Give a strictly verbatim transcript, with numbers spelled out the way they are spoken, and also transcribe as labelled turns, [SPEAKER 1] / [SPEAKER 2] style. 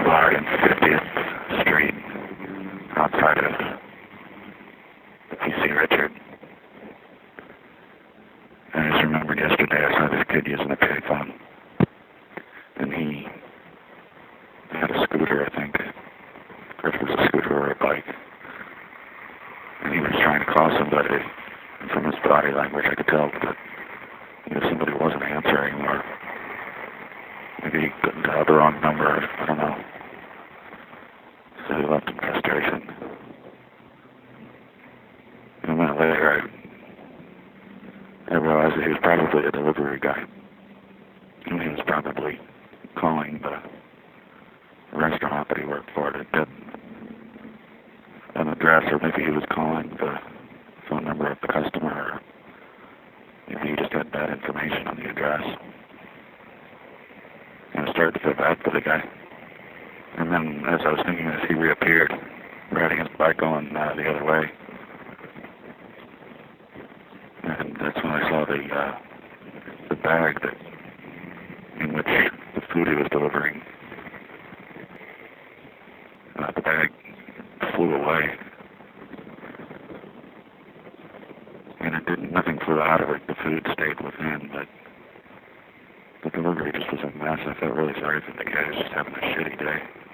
[SPEAKER 1] bar in fiftieth Street outside of P C Richard. And I just remembered yesterday I saw this kid using a payphone. And he had a scooter, I think. Or if it was a scooter or a bike. And he was trying to call somebody. And from his body language I could tell that you know, somebody wasn't answering, or maybe he couldn't dial the wrong number, I don't know. So he left in frustration. And a minute later I, I realized that he was probably a delivery guy. And he was probably calling the restaurant that he worked for to get an address, or maybe he was calling the phone number of the customer, or maybe he just had bad information on the address. And I started to feel bad for the guy. And then as I was thinking this, he reappeared, riding his bike going uh, the other way. And that's when I saw the uh, the bag that in which the food he was delivering. Uh, the bag flew away. And it didn't, nothing flew out of it. The food stayed within, but the delivery just was a mess. I felt really sorry for the guy who was just having a shitty day.